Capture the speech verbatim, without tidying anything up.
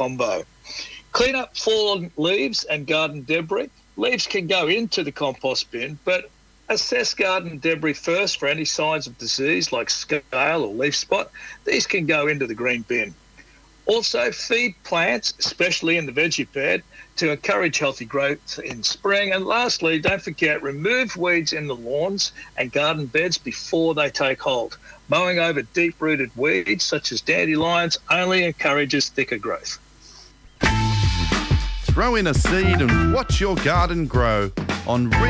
combo. Clean up fallen leaves and garden debris. Leaves can go into the compost bin, but assess garden debris first for any signs of disease like scale or leaf spot. These can go into the green bin. Also, feed plants, especially in the veggie bed, to encourage healthy growth in spring. And lastly, don't forget, remove weeds in the lawns and garden beds before they take hold. Mowing over deep-rooted weeds, such as dandelions, only encourages thicker growth. Throw in a seed and watch your garden grow on